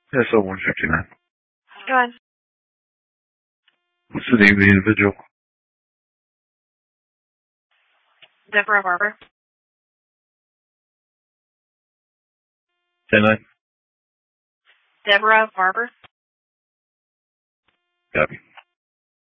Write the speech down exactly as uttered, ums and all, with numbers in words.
S O one fifty-nine. Go ahead. What's the name of the individual? Deborah Barber. ten nine. Deborah Barber. Copy.